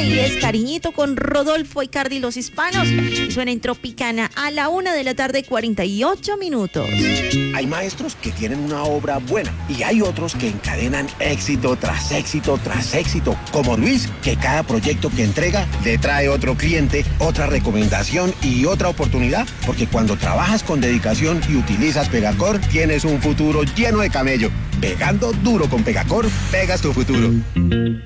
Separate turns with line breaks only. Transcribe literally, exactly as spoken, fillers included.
y es Cariñito con Rodolfo Icardi y los Hispanos. Y suena en Tropicana a la una de la tarde, cuarenta y ocho minutos.
Hay maestros que tienen una obra buena y hay otros que encadenan éxito tras éxito tras éxito, como Luis, que cada proyecto que entrega le trae otro cliente, otra recomendación y otra oportunidad, porque cuando trabajas con dedicación y utilizas Pegacor, tienes un futuro lleno de camello. Pegando duro con Pegacor, pegas tu futuro.